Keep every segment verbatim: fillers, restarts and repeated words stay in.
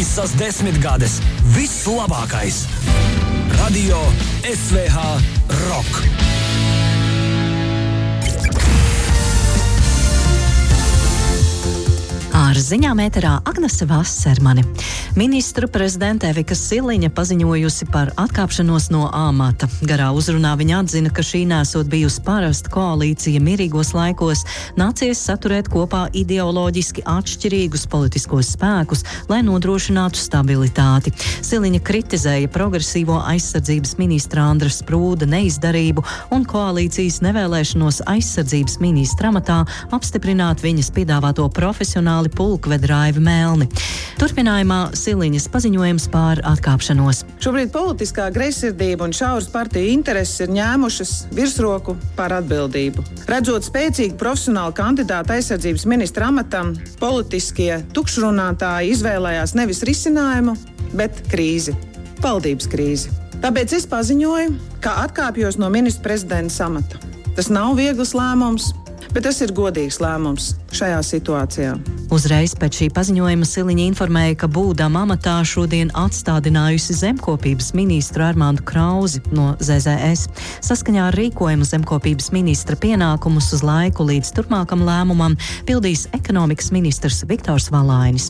Visas desmitgades. Viss labākais. Radio S V H Rock. Ar ziņām ēterā Agnese Vasermane. Ministru prezidente Evika Siliņa paziņojusi par atkāpšanos no amata. Garā uzrunā viņa atzina, ka šī nesot bijusi parasta koalīcija mierīgos laikos, nācies saturēt kopā ideoloģiski atšķirīgus politiskos spēkus, lai nodrošinātu stabilitāti. Siliņa kritizēja progresīvo aizsardzības ministra Andra Sprūda neizdarību un koalīcijas nevēlēšanos aizsardzības ministra amatā apstiprināt viņas piedāvāto profesionāli pulkvedi Raivi Melni. Turpinājumā Siliņas paziņojums par atkāpšanos. Šobrīd politiskā greizsirdība un šauras partiju intereses ir ņēmušas virsroku pār atbildību. Redzot spēcīgu profesionālu kandidātu aizsardzības ministra amatam, politiskie tukšrunātāji izvēlējās nevis risinājumu, bet krīzi. Valdības krīzi. Tāpēc es paziņoju, ka atkāpjos no ministra prezidenta amata. Tas nav viegls lēmums, bet tas ir godīgs lēmums šajā situācijā. Uzreiz pēc šī paziņojuma Siliņa informēja, ka būdama amatā šodien atstādinājusi zemkopības ministru Armāndu Krauzi no Z Z S. Saskaņā ar rīkojumu zemkopības ministra pienākumus uz laiku līdz turpmākam lēmumam pildīs ekonomikas ministrs Viktors Valainis.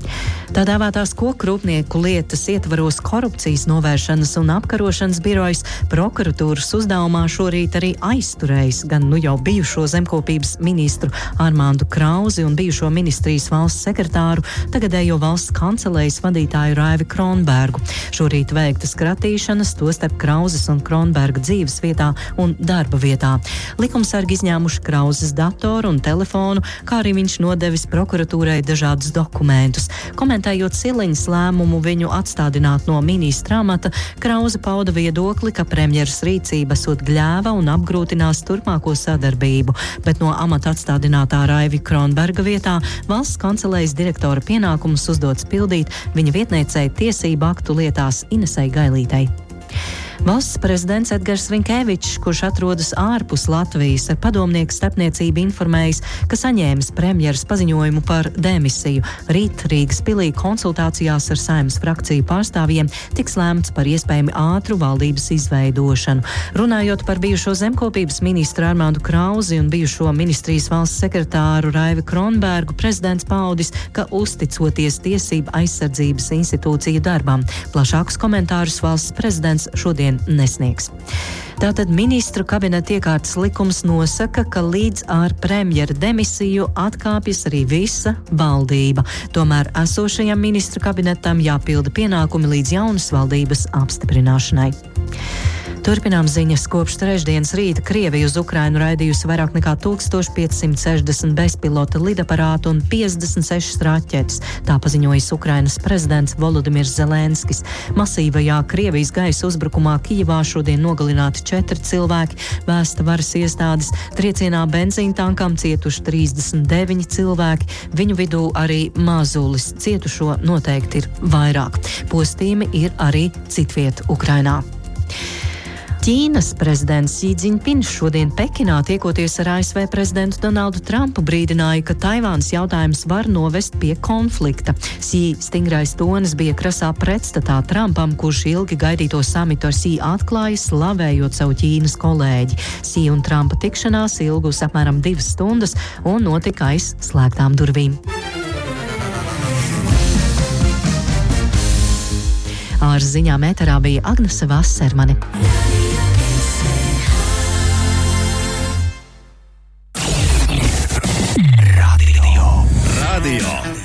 Tā dēvētās koku rūpnieku lietas ietvaros korupcijas novēršanas un apkarošanas birojas prokuratūras uzdevumā šorīt arī aizturējis gan nu jau bijušo zemkopības ministru Armāndu Krauzi un bijušo ministrijas valsts sekretāru, tagadējo valsts kancelējas vadītāju Raivi Kronbergu. Šorīt veiktas kratīšanas, tostarp Krauzes un Kronberga dzīves vietā un darba vietā. Likumsargi izņēmuši Krauzes datoru un telefonu, kā arī viņš nodevis prokuratūrai dažādus dokumentus. Komentējot Siliņas lēmumu viņu atstādināt no ministra amata, Krauze pauda viedokli, ka premjeras rīcība esot gļēva un apgrūtinās turpmāko sadarbību, bet no amata atstādinātā Raivi Kronberga vietā valsts kancelējas direktora pienākumus uzdots pildīt viņa vietniecei tiesību aktu lietās Inesei Gailītei. Valsts prezidents Edgars Rinkēvičs, kurš atrodas ārpus Latvijas, ar padomnieku starpniecību informējis, ka saņēmis premjeras paziņojumu par demisiju. Rīt Rīgas pilī konsultācijās ar Saeimas frakciju pārstāvjiem tiks lēmts par iespējami ātru valdības izveidošanu. Runājot par bijušo zemkopības ministru Armāndu Krauzi un bijušo ministrijas valsts sekretāru Raivi Kronbergu, prezidents paudis, ka uzticoties tiesību aizsardzības institūciju darbam. Plašākus komentārus valsts prezidents šodien nesniegs. Tātad ministru kabineta iekārtas likums nosaka, ka līdz ar premjera demisiju atkāpjas arī visa valdība. Tomēr esošajam ministru kabinetam jāpilda pienākumi līdz jaunas valdības apstiprināšanai. Turpinām ziņas. Kopš trešdienas rīta Krievija uz Ukrainu raidījusi vairāk nekā tūkstoš piecsimt sešdesmit bezpilota lidaparātu un piecdesmit sešas raķetes. Tā paziņojis Ukrainas prezidents Volodimirs Zelenskis. Masīvajā Krievijas gaisa uzbrukumā Kijevā šodien nogalināti četri cilvēki, vēsta varas iestādes. Triecienā benzīntankam cietuši trīsdesmit deviņi cilvēki, viņu vidū arī mazulis. Cietušo noteikti ir vairāk. Postījumi ir arī citviet Ukrainā. Ķīnas prezidents Xi Jinpings šodien Pekinā tiekoties ar A S V prezidentu Donaldu Trumpu brīdināja, ka Taivānas jautājums var novest pie konflikta. Xi stingrais tonis bija krasā pretstatā Trumpam, kurš ilgi gaidīto samitu ar Xi atklāja, slavējot savu Ķīnas kolēģi. Xi un Trumpa tikšanās ilgus apmēram divas stundas un notika aiz slēgtām durvīm. Ar ziņām ēterā bija Agnese Vasermane. Radio. Radio.